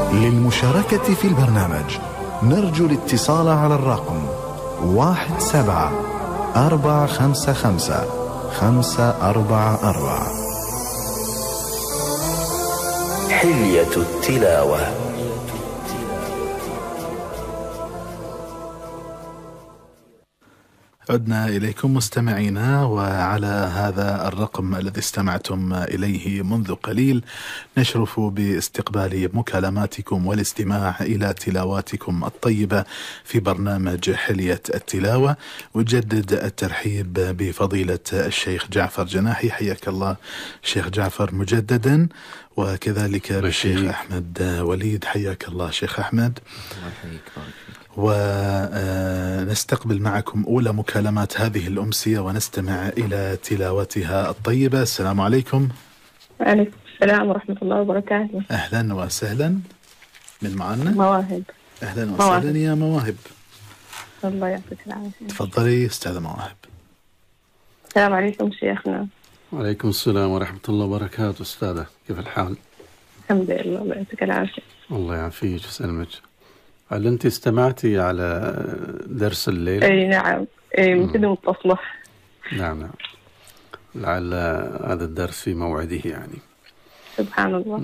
للمشاركة في البرنامج نرجو الاتصال على الرقم 17-455-544. حلية التلاوة. عدنا إليكم مستمعينا، وعلى هذا الرقم الذي استمعتم إليه منذ قليل نشرف باستقبال مكالماتكم والاستماع إلى تلاواتكم الطيبة في برنامج حلية التلاوة. وجدد الترحيب بفضيلة الشيخ جعفر جناحي، حياك الله شيخ جعفر مجددا، وكذلك الشيخ أحمد وليد، حياك الله شيخ أحمد. ونستقبل معكم أولى مكالمات هذه الأمسية ونستمع إلى تلاوتها الطيبة. السلام عليكم. وعليكم السلام ورحمة الله وبركاته. أهلا وسهلا. من معنا؟ مواهب. أهلا وسهلا يا مواهب. الله يعطيك العافية. تفضلي أستاذة مواهب. السلام عليكم شيخنا. وعليكم السلام ورحمة الله وبركاته. أستاذة كيف الحال؟ الحمد لله، الله يعطيك العافية. الله يعافيك ويسلمك. هل أنت استمعتي على درس الليل؟ أي نعم، من كده متصلة. نعم. لعل هذا الدرس في موعده يعني. سبحان الله.